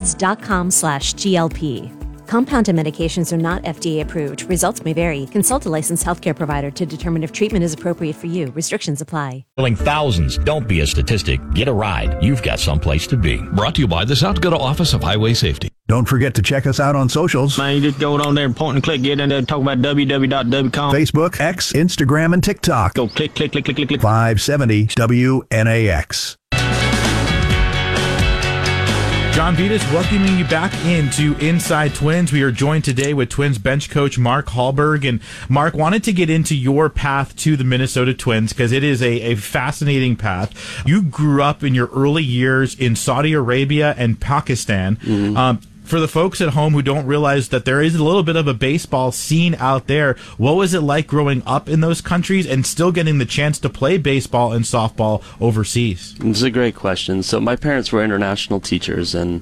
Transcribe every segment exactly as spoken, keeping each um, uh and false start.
twins.com slash GLP. Compounded medications are not F D A approved. Results may vary. Consult a licensed healthcare provider to determine if treatment is appropriate for you. Restrictions apply. Killing thousands. Don't be a statistic. Get a ride. You've got someplace to be. Brought to you by the South Dakota Office of Highway Safety. Don't forget to check us out on socials. Man, you just go on there and point and click, get in there and talk about w w w dot w com. Facebook, X, Instagram, and TikTok. Go click, click, click, click, click, click. five seventy W N A X. John Vitas welcoming you back into Inside Twins. We are joined today with Twins bench coach Mark Hallberg. And Mark, wanted to get into your path to the Minnesota Twins because it is a, a fascinating path. You grew up in your early years in Saudi Arabia and Pakistan. Mm-hmm. Um, for the folks at home who don't realize that there is a little bit of a baseball scene out there, what was it like growing up in those countries and still getting the chance to play baseball and softball overseas? It's a great question. So my parents were international teachers, and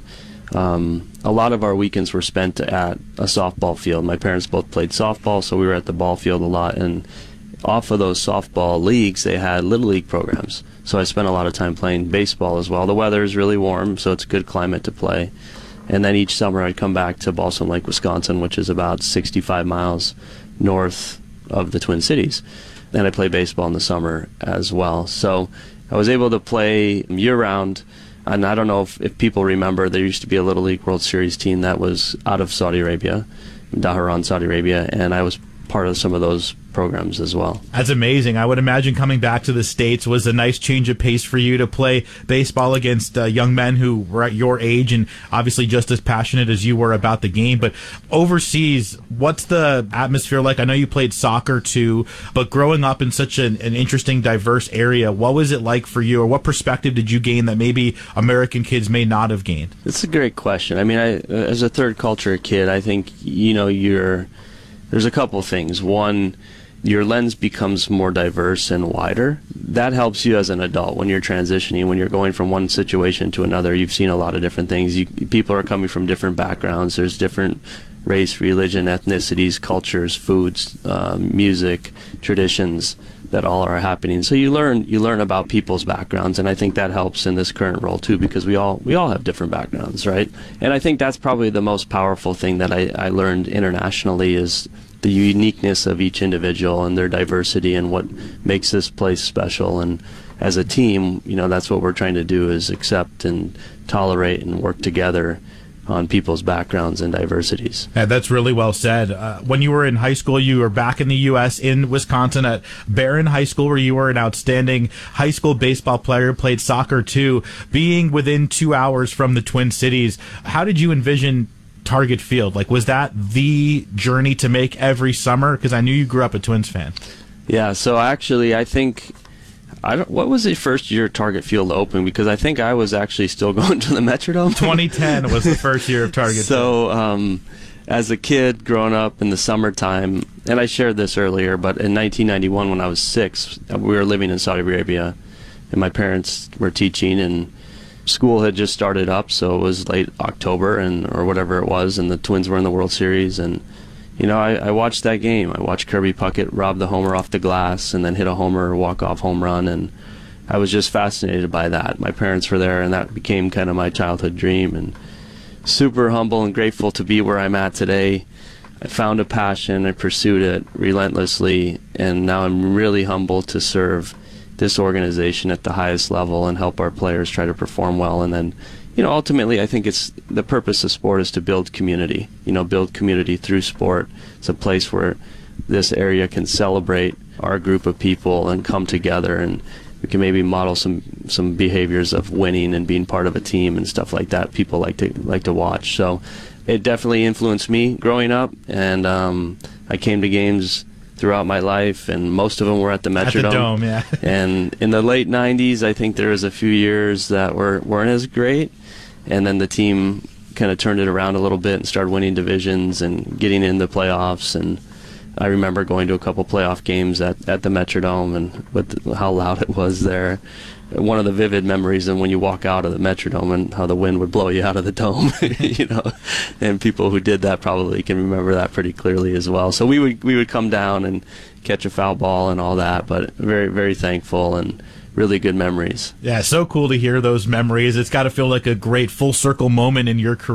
um, a lot of our weekends were spent at a softball field. My parents both played softball, so we were at the ball field a lot, and off of those softball leagues, they had Little League programs. So I spent a lot of time playing baseball as well. The weather is really warm, so it's a good climate to play. And then each summer I'd come back to Balsam Lake, Wisconsin, which is about sixty-five miles north of the Twin Cities. And I play baseball in the summer as well. So I was able to play year-round. And I don't know if, if people remember, there used to be a Little League World Series team that was out of Saudi Arabia, Dhahran, Saudi Arabia, and I was part of some of those programs as well. That's amazing. I would imagine coming back to the States was a nice change of pace for you to play baseball against uh, young men who were at your age and obviously just as passionate as you were about the game. But overseas, what's the atmosphere like? I know you played soccer too, but growing up in such an, an interesting, diverse area, what was it like for you, or what perspective did you gain that maybe American kids may not have gained? It's a great question. I mean, I, as a third culture kid, I think, you know, you're there's a couple things. One, your lens becomes more diverse and wider. That helps you as an adult when you're transitioning, when you're going from one situation to another. You've seen a lot of different things. You, people are coming from different backgrounds. There's different race, religion, ethnicities, cultures, foods, uh, music, traditions that all are happening. So you learn you learn about people's backgrounds, and I think that helps in this current role too, because we all we all have different backgrounds, right? And I think that's probably the most powerful thing that I, I learned internationally is the uniqueness of each individual and their diversity and what makes this place special. And as a team, you know, that's what we're trying to do, is accept and tolerate and work together on people's backgrounds and diversities. Yeah, that's really well said. Uh, when you were in high school, you were back in the U S in Wisconsin at Barron High School, where you were an outstanding high school baseball player, played soccer too. Being within two hours from the Twin Cities, how did you envision Target Field? Like, was that the journey to make every summer? Because I knew you grew up a Twins fan. Yeah, so actually I think I don't, what was the first year Target Field opened? Because I think I was actually still going to the Metrodome. twenty ten was the first year of Target so, Field. So um, as a kid growing up in the summertime, and I shared this earlier, but in nineteen ninety-one when I was six, we were living in Saudi Arabia, and my parents were teaching, and school had just started up, so it was late October and or whatever it was, and the Twins were in the World Series, and you know, I, I watched that game. I watched Kirby Puckett rob the homer off the glass and then hit a homer, walk-off home run, and I was just fascinated by that. My parents were there, and that became kind of my childhood dream, and super humble and grateful to be where I'm at today. I found a passion, I pursued it relentlessly, and now I'm really humbled to serve this organization at the highest level and help our players try to perform well. And then, you know, ultimately I think it's the purpose of sport is to build community, you know, build community through sport. It's a place where this area can celebrate our group of people and come together, and we can maybe model some some behaviors of winning and being part of a team and stuff like that people like to like to watch. So it definitely influenced me growing up, and um, I came to games throughout my life, and most of them were at the Metrodome. At the Dome, yeah. And in the late nineties, I think there was a few years that were, weren't as great, and then the team kind of turned it around a little bit and started winning divisions and getting into playoffs. And I remember going to a couple playoff games at, at the Metrodome, and with the, how loud it was there. One of the vivid memories of when you walk out of the Metrodome and how the wind would blow you out of the dome, you know, and people who did that probably can remember that pretty clearly as well. So we would we would come down and catch a foul ball and all that, but very, very thankful and really good memories. Yeah, so cool to hear those memories. It's got to feel like a great full circle moment in your career.